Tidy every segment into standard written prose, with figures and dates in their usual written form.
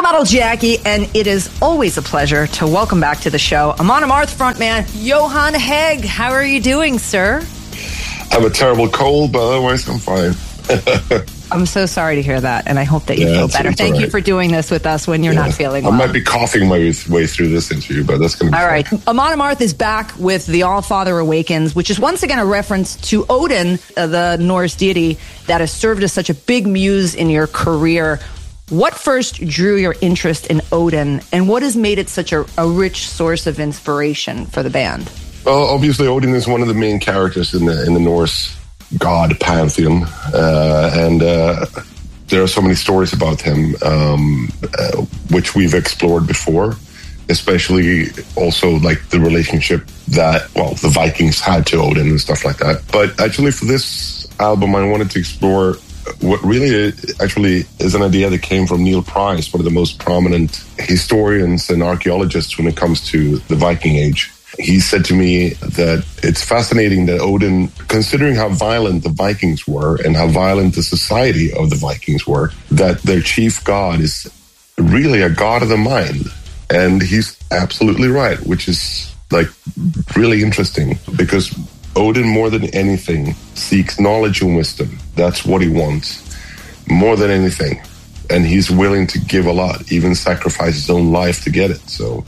Model Jackie, and it is always a pleasure to welcome back to the show Amon Amarth frontman Johan Hägg. How are you doing, sir? I have a terrible cold, but otherwise I'm fine. I'm so sorry to hear that, and I hope that you feel better. Thank you for doing this with us when you're not feeling well. I might be coughing my way through this interview, but that's going to be all fun. right. Amon Amarth is back with The All-Father Awakens, which is once again a reference to Odin, the Norse deity that has served as such a big muse in your career. What first drew your interest in Odin, and what has made it such a rich source of inspiration for the band? Well, obviously, Odin is one of the main characters in the Norse god pantheon, and there are so many stories about him, which we've explored before, especially also like the relationship that, the Vikings had to Odin and stuff like that. But actually, for this album, I wanted to explore what really actually is an idea that came from Neil Price, one of the most prominent historians and archaeologists when it comes to the Viking Age. He said to me that it's fascinating that Odin, considering how violent the Vikings were and how violent the society of the Vikings were, that their chief god is really a god of the mind. And he's absolutely right, which is like really interesting because Odin, more than anything, seeks knowledge and wisdom. That's what he wants, more than anything. And he's willing to give a lot, even sacrifice his own life to get it. So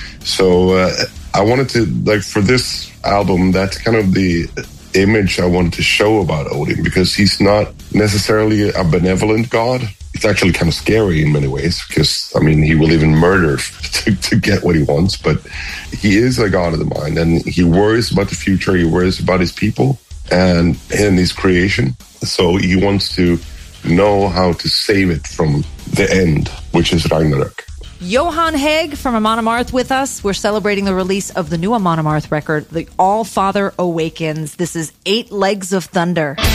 I wanted to, for this album, that's kind of the image I wanted to show about Odin, because he's not necessarily a benevolent god. It's actually kind of scary in many ways, because, he will even murder to get what he wants. But he is a god of the mind, and he worries about the future. He worries about his people and his creation. So he wants to know how to save it from the end, which is Ragnarok. Johan Hägg from Amon Amarth with us. We're celebrating the release of the new Amon Amarth record, The All-Father Awakens. This is 8 Legs of Thunder.